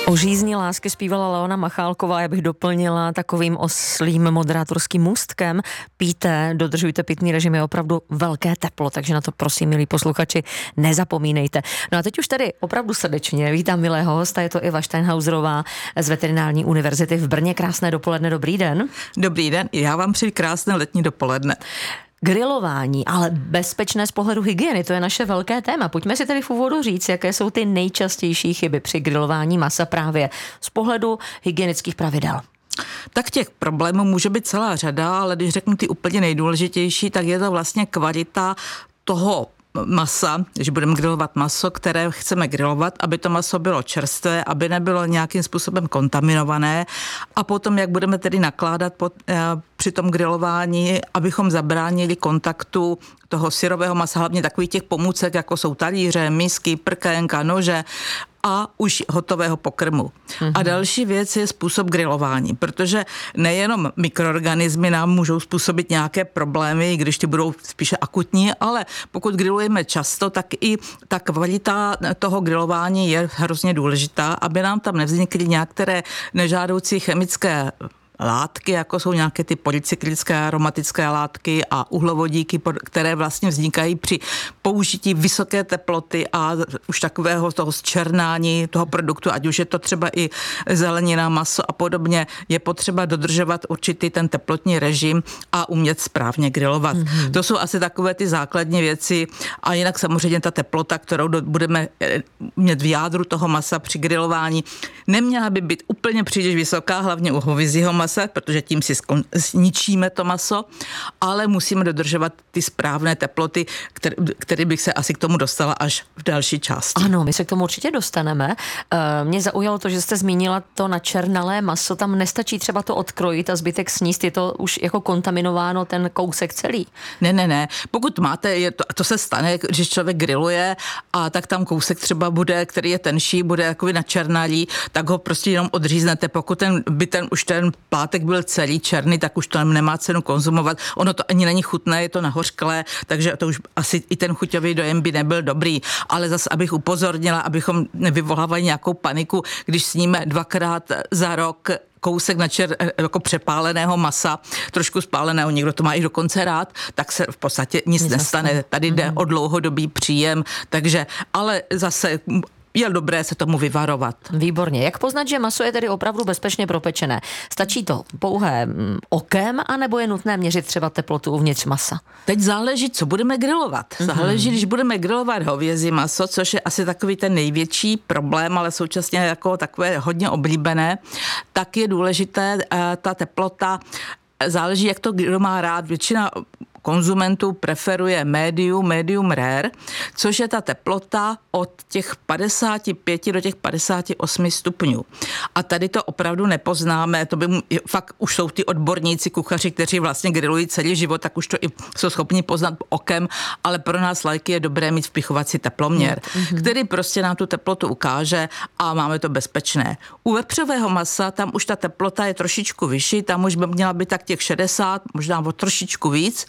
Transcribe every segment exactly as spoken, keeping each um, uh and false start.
O žízni lásky zpívala Leona Machálková, já bych doplnila takovým oslým moderátorským můstkem. Pijte, dodržujte pitný režim, je opravdu velké teplo, takže na to prosím, milí posluchači, nezapomínejte. No a teď už tady opravdu srdečně vítám milého hosta, je to Iva Steinhauserová z Veterinární univerzity v Brně. Krásné dopoledne, dobrý den. Dobrý den, já vám přeji krásné letní dopoledne. Grilování, ale bezpečné z pohledu hygieny, to je naše velké téma. Pojďme si tedy v úvodu říct, jaké jsou ty nejčastější chyby při grilování masa právě z pohledu hygienických pravidel. Tak těch problémů může být celá řada, ale když řeknu ty úplně nejdůležitější, tak je to vlastně kvalita toho masa, když budeme grilovat maso, které chceme grilovat, aby to maso bylo čerstvé, aby nebylo nějakým způsobem kontaminované, a potom, jak budeme tedy nakládat pod, eh, při tom grilování, abychom zabránili kontaktu toho syrového masa, hlavně takových těch pomůcek, jako jsou talíře, misky, prkénka, nože a už hotového pokrmu. Mm-hmm. A další věc je způsob grilování, protože nejenom mikroorganismy nám můžou způsobit nějaké problémy, když ty budou spíše akutní, ale pokud grilujeme často, tak i ta kvalita toho grilování je hrozně důležitá, aby nám tam nevznikly některé nežádoucí chemické látky, jako jsou nějaké ty polycyklické aromatické látky a uhlovodíky, které vlastně vznikají při použití vysoké teploty a už takového toho zčernání toho produktu, ať už je to třeba i zelenina, maso a podobně, je potřeba dodržovat určitý ten teplotní režim a umět správně grilovat. Mm-hmm. To jsou asi takové ty základní věci, a jinak samozřejmě ta teplota, kterou budeme mít v jádru toho masa při grilování, neměla by být úplně příliš vysoká, hlavně u hovězího masa, protože tím si zničíme to maso, ale musíme dodržovat ty správné teploty, které, které bych se asi k tomu dostala až v další části. Ano, my se k tomu určitě dostaneme. Mě zaujalo to, že jste zmínila to načernalé maso, tam nestačí třeba to odkrojit a zbytek sníst, je to už jako kontaminováno ten kousek celý. Ne, ne, ne. Pokud máte, je to, to se stane, když člověk grilluje a tak tam kousek třeba bude, který je tenší, bude takový načernalý, tak ho prostě jenom odříznete. Pokud ten, by ten už ten plátek byl celý černý, tak už to nemá cenu konzumovat. Ono to ani není chutné, je to nahořklé, takže to už asi i ten chuťový dojem by nebyl dobrý. Ale zase, abych upozornila, abychom nevyvolávali nějakou paniku, když sníme dvakrát za rok kousek načer, jako přepáleného masa, trošku spáleného, někdo to má i dokonce rád, tak se v podstatě nic, nic nestane. Tady jde mm. o dlouhodobý příjem, takže, ale zase je dobré se tomu vyvarovat. Výborně. Jak poznat, že maso je tedy opravdu bezpečně propečené? Stačí to pouhé okem, anebo je nutné měřit třeba teplotu uvnitř masa? Teď záleží, co budeme grilovat. Mm-hmm. Záleží, když budeme grilovat hovězí maso, což je asi takový ten největší problém, ale současně jako takové hodně oblíbené, tak je důležité ta teplota. Záleží, jak to kdo má rád. Většina konzumentů preferuje medium, medium rare, což je ta teplota od těch padesát pět do těch padesát osm stupňů. A tady to opravdu nepoznáme, to by fakt už jsou ty odborníci, kuchaři, kteří vlastně grillují celý život, tak už to i jsou schopni poznat okem, ale pro nás lajky je dobré mít vpichovací teploměr, mm-hmm. který prostě nám tu teplotu ukáže a máme to bezpečné. U vepřového masa tam už ta teplota je trošičku vyšší, tam už by měla být tak těch šedesát, možná o trošičku víc.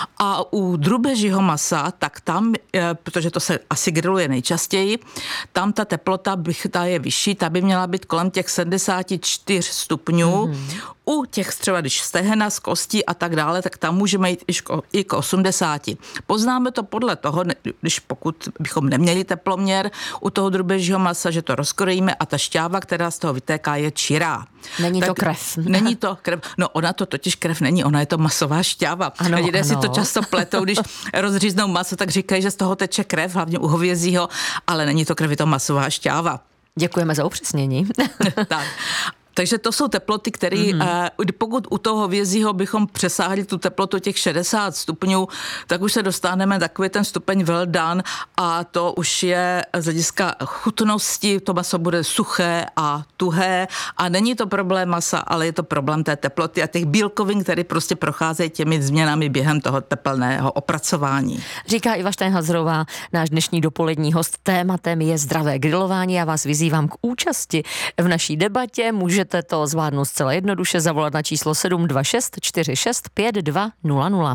A u drůbežího masa, tak tam, protože to se asi grilluje nejčastěji, tam ta teplota ta je vyšší, ta by měla být kolem těch sedmdesát čtyři stupňů. Mm-hmm. U těch třeba, když stehna z kostí a tak dále, tak tam můžeme jít i k osmdesáti. Poznáme to podle toho, když pokud bychom neměli teploměr u toho drůbežího masa, že to rozkrojíme a ta šťáva, která z toho vytéká, je čirá. Není tak to krev. Není to krev. No ona to totiž krev není, ona je to masová šťáva. Ano, lidé ano. si to často pletou, když rozříznou maso, tak říkají, že z toho teče krev, hlavně u hovězího, ale není to krev, je to masová šťáva. Děkujeme za upřesnění. Tak. Takže to jsou teploty, které, mm-hmm. pokud u toho hovězího bychom přesáhli tu teplotu těch šedesát stupňů, tak už se dostaneme takový ten stupeň well done a to už je z hlediska chutnosti, to maso bude suché a tuhé a není to problém masa, ale je to problém té teploty a těch bílkovin, které prostě procházejí těmi změnami během toho teplného opracování. Říká Iva Steinhauserová, náš dnešní dopolední host. Tématem je zdravé grilování. Já vás vyzývám k účasti v naší debatě. Může Můžete to zvládnout zcela jednoduše, zavolat na číslo sedm dva šest čtyři šest pět dva nula nula.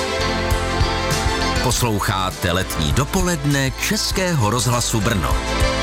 Posloucháte letní dopoledne Českého rozhlasu Brno.